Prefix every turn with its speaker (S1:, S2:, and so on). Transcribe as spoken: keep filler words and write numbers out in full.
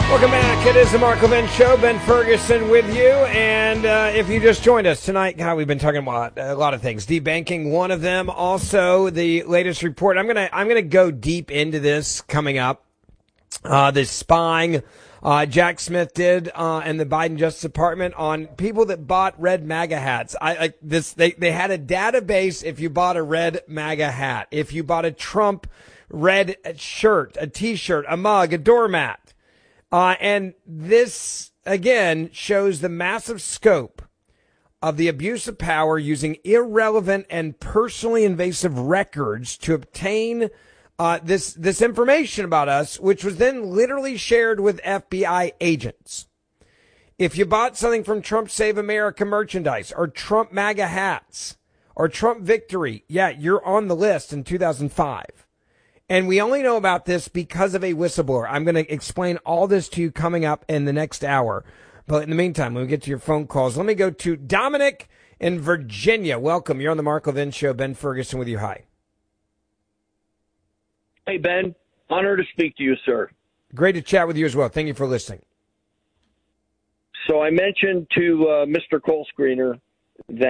S1: Welcome back. It is the Mark Levin Show. Ben Ferguson with you. And uh, if you just joined us tonight, God, we've been talking about a lot of things. Debanking, one of them. Also, the latest report. I'm gonna I'm gonna go deep into this coming up. Uh, the spying uh, Jack Smith did uh, and the Biden Justice Department on people that bought red MAGA hats. I like this. They they had a database. If you bought a red MAGA hat, if you bought a Trump red shirt, a T-shirt, a mug, a doormat. Uh, and this, again, shows the massive scope of the abuse of power using irrelevant and personally invasive records to obtain uh, this this information about us, which was then literally shared with F B I agents. If you bought something from Trump Save America merchandise or Trump MAGA hats or Trump Victory, yeah, you're on the list in two thousand five. And we only know about this because of a whistleblower. I'm going to explain all this to you coming up in the next hour. But in the meantime, when we get to your phone calls, let me go to Dominic in Virginia. Welcome. You're on the Mark Levin Show. Ben Ferguson with you. Hi.
S2: Hey, Ben. Honor to speak to you, sir.
S1: Great to chat with you as well. Thank you for listening.
S2: So I mentioned to uh, Mister Cole Screener that